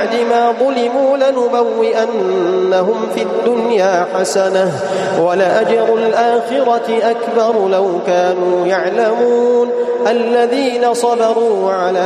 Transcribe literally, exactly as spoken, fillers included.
بعد ما ظلموا لنبوئنهم في الدنيا حسنة ولأجر الآخرة أكبر لو كانوا يعلمون الذين صبروا وعلى